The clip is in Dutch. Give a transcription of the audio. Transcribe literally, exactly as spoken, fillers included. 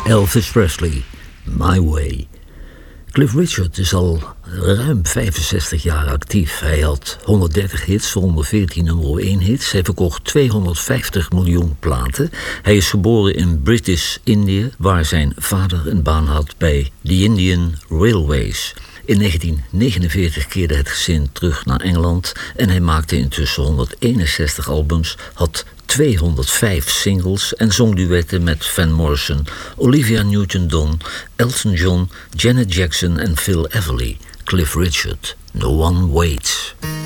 Elvis Presley, My Way. Cliff Richard is al ruim vijfenzestig jaar actief. Hij had honderddertig hits, honderdveertien nummer één hits. Hij verkocht tweehonderdvijftig miljoen platen. Hij is geboren in British-Indië, waar zijn vader een baan had bij the Indian Railways. In negentien negenenveertig keerde het gezin terug naar Engeland en hij maakte intussen honderdeenenzestig albums, had tweehonderdvijf singles en zong duetten met Van Morrison, Olivia Newton-John, Elton John, Janet Jackson en Phil Everly. Cliff Richard, No One Waits.